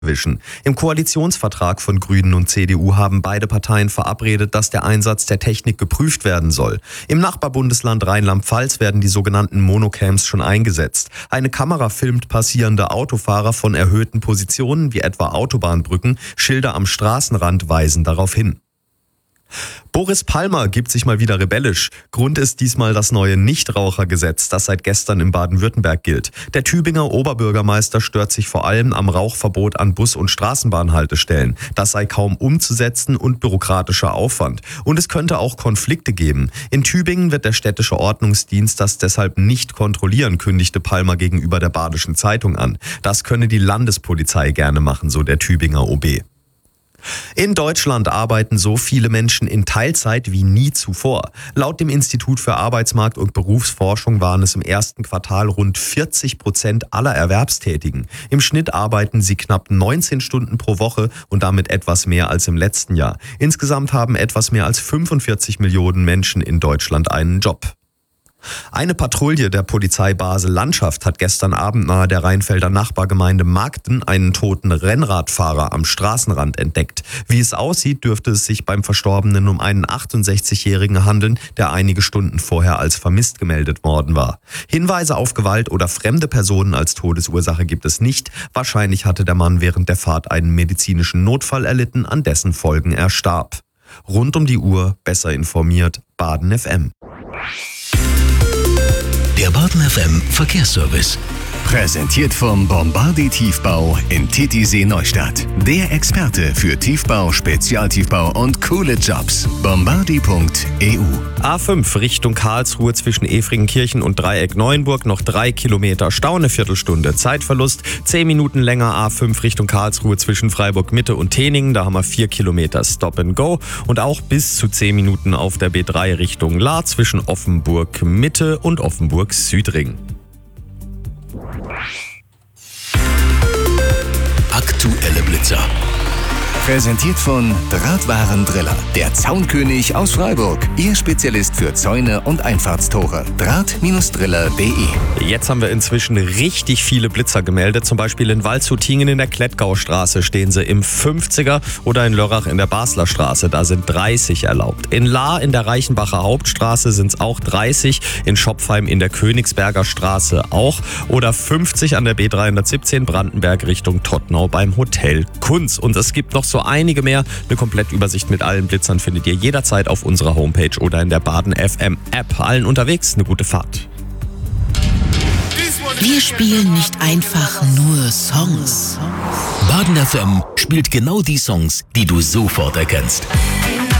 wischen. Im Koalitionsvertrag von Grünen und CDU haben beide Parteien verabredet, dass der Einsatz der Technik geprüft werden soll. Im Nachbarbundesland Rheinland-Pfalz werden die sogenannten Monocams schon eingesetzt. Eine Kamera filmt passierende Autofahrer von erhöhten Positionen wie etwa Autobahnbrücken. Schilder am Straßenrand weisen darauf hin. Boris Palmer gibt sich mal wieder rebellisch. Grund ist diesmal das neue Nichtrauchergesetz, das seit gestern in Baden-Württemberg gilt. Der Tübinger Oberbürgermeister stört sich vor allem am Rauchverbot an Bus- und Straßenbahnhaltestellen. Das sei kaum umzusetzen und bürokratischer Aufwand. Und es könnte auch Konflikte geben. In Tübingen wird der städtische Ordnungsdienst das deshalb nicht kontrollieren, kündigte Palmer gegenüber der Badischen Zeitung an. Das könne die Landespolizei gerne machen, so der Tübinger OB. In Deutschland arbeiten so viele Menschen in Teilzeit wie nie zuvor. Laut dem Institut für Arbeitsmarkt und Berufsforschung waren es im ersten Quartal rund 40% aller Erwerbstätigen. Im Schnitt arbeiten sie knapp 19 Stunden pro Woche und damit etwas mehr als im letzten Jahr. Insgesamt haben etwas mehr als 45 Millionen Menschen in Deutschland einen Job. Eine Patrouille der Polizei Basel-Landschaft hat gestern Abend nahe der Rheinfelder Nachbargemeinde Markten einen toten Rennradfahrer am Straßenrand entdeckt. Wie es aussieht, dürfte es sich beim Verstorbenen um einen 68-Jährigen handeln, der einige Stunden vorher als vermisst gemeldet worden war. Hinweise auf Gewalt oder fremde Personen als Todesursache gibt es nicht. Wahrscheinlich hatte der Mann während der Fahrt einen medizinischen Notfall erlitten, an dessen Folgen er starb. Rund um die Uhr, besser informiert, Baden FM. Der Baden FM Verkehrsservice. Präsentiert vom Bombardi Tiefbau in Titisee Neustadt. Der Experte für Tiefbau, Spezialtiefbau und coole Jobs. Bombardi.eu. A5 Richtung Karlsruhe zwischen Efringenkirchen und Dreieck Neuenburg noch 3 Kilometer. Stau eine Viertelstunde. Zeitverlust 10 Minuten länger. A5 Richtung Karlsruhe zwischen Freiburg Mitte und Teningen. Da haben wir 4 Kilometer Stop and Go. Und auch bis zu 10 Minuten auf der B3 Richtung Lahr zwischen Offenburg Mitte und Offenburg Südring. Aktuelle Blitzer. Präsentiert von Drahtwarendriller, der Zaunkönig aus Freiburg. Ihr Spezialist für Zäune und Einfahrtstore. Draht-driller.de. Jetzt haben wir inzwischen richtig viele Blitzer gemeldet. Zum Beispiel in Waldshutingen in der Klettgaustraße stehen sie im 50er oder in Lörrach in der Basler Straße. Da sind 30 erlaubt. In Lahr in der Reichenbacher Hauptstraße sind es auch 30. In Schopfheim in der Königsberger Straße auch. Oder 50 an der B317 Brandenberg Richtung Todtnau beim Hotel Kunz. Und es gibt noch so einige mehr. Eine Komplettübersicht mit allen Blitzern findet ihr jederzeit auf unserer Homepage oder in der Baden FM App. Allen unterwegs eine gute Fahrt. Wir spielen nicht einfach nur Songs. Baden FM spielt genau die Songs, die du sofort erkennst.